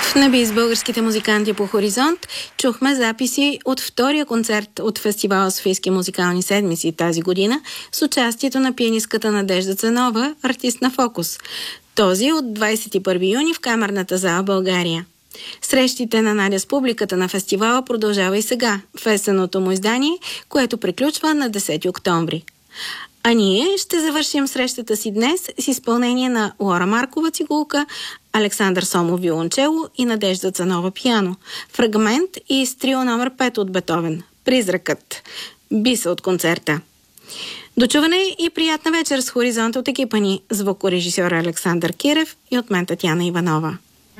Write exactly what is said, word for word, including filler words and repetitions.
В Небис българските музиканти по Хоризонт чухме записи от втория концерт от фестивала Софийски музикални седмици тази година с участието на пианистката Надежда Цанова, артист на Фокус. Този от двадесет и първи юни в Камерната зала България. Срещите на Надя с публиката на фестивала продължава и сега, в есенното му издание, което приключва на десети октомври. А ние ще завършим срещата си днес с изпълнение на Лора Маркова цигулка, Александър Сомов виолончело и Надежда Цанова пиано. Фрагмент и с трио номер пет от Бетовен «Призракът», биса от концерта. Дочуване и приятна вечер с Хоризонт от екипа ни, звукорежисьор Александър Кирев и от мен Татяна Иванова.